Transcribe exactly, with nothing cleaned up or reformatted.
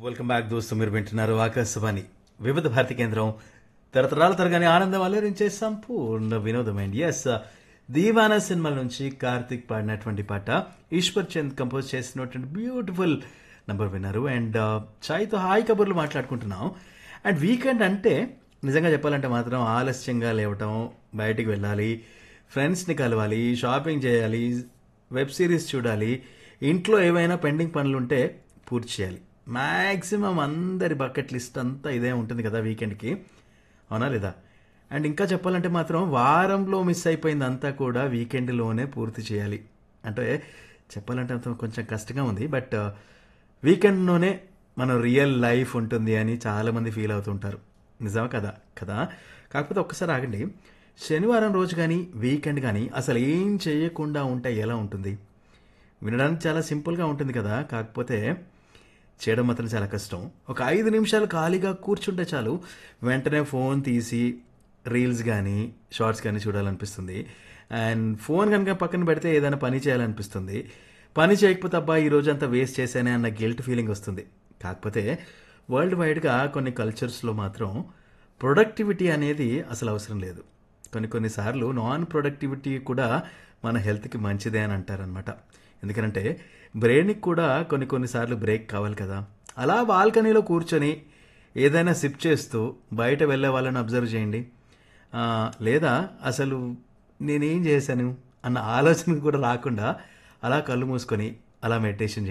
Welcome back దోస్తు. మీరు వింటున్నారు ఆకాశవాణి వివిధ భారతి కేంద్రం. తరతరాల తరగానే ఆనందం అలరించే సంపూర్ణ వినోదం. అండ్ ఎస్, దీవానా సినిమా నుంచి కార్తిక్ పాడినటువంటి పాట ఈశ్వర్ చంద్ కంపోజ్ చేసినటువంటి బ్యూటిఫుల్ నంబర్ విన్నారు. అండ్ చాయ్తో హాయ్ కబుర్లు మాట్లాడుకుంటున్నాం. అండ్ వీకెండ్ అంటే నిజంగా చెప్పాలంటే మాత్రం ఆలస్యంగా లేవటం, బయటికి వెళ్ళాలి, ఫ్రెండ్స్ని కలవాలి, షాపింగ్ చేయాలి, వెబ్ సిరీస్ చూడాలి, ఇంట్లో ఏవైనా పెండింగ్ పనులు ఉంటే పూర్తి చేయాలి. మ్యాక్సిమం అందరి బకెట్ లిస్ట్ అంతా ఇదే ఉంటుంది కదా వీకెండ్కి, అవునా లేదా? అండ్ ఇంకా చెప్పాలంటే మాత్రం వారంలో మిస్ అయిపోయింది అంతా కూడా వీకెండ్లోనే పూర్తి చేయాలి. అంటే చెప్పాలంటే అంత కొంచెం కష్టంగా ఉంది. బట్ వీకెండ్లోనే మన రియల్ లైఫ్ ఉంటుంది అని చాలామంది ఫీల్ అవుతుంటారు. నిజమా కదా కదా కాకపోతే ఒక్కసారి ఆగండి. శనివారం రోజు కానీ వీకెండ్ కానీ అసలు ఏం చేయకుండా ఉంటే ఎలా ఉంటుంది? వినడానికి చాలా సింపుల్గా ఉంటుంది కదా, కాకపోతే చేయడం మాత్రం చాలా కష్టం. ఒక ఐదు నిమిషాలు ఖాళీగా కూర్చుంటే చాలు, వెంటనే ఫోన్ తీసి రీల్స్ కానీ షార్ట్స్ కానీ చూడాలనిపిస్తుంది. అండ్ ఫోన్ కనుక పక్కన పెడితే ఏదైనా పని చేయాలనిపిస్తుంది. పని చేయకపోతే అబ్బా ఈ రోజు అంతా వేస్ట్ చేశానే అన్న గిల్ట్ ఫీలింగ్ వస్తుంది. కాకపోతే వరల్డ్ వైడ్గా కొన్ని కల్చర్స్లో మాత్రం ప్రొడక్టివిటీ అనేది అసలు అవసరం లేదు. కొన్ని కొన్నిసార్లు నాన్ ప్రొడక్టివిటీ కూడా మన హెల్త్కి మంచిదే అని అంటారనమాట. ఎందుకంటే బ్రెయిన్కి కూడా కొన్ని కొన్నిసార్లు బ్రేక్ కావాలి కదా. అలా బాల్కనీలో కూర్చొని ఏదైనా సిప్ చేస్తూ బయట వెళ్ళే వాళ్ళని అబ్జర్వ్ చేయండి. ఆ, లేదా అసలు నేనేం చేశాను అన్న ఆలోచన కూడా రాకుండా అలా కళ్ళు మూసుకొని అలా మెడిటేషన్